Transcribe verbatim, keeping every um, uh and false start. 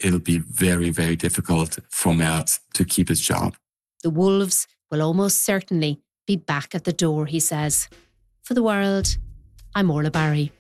it'll be very, very difficult for Miles to keep his job. The Wolves will almost certainly be back at the door, he says. For The World, I'm Orla Barry.